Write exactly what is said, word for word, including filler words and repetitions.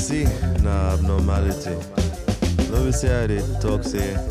see na abnormality. No be say I dey talk say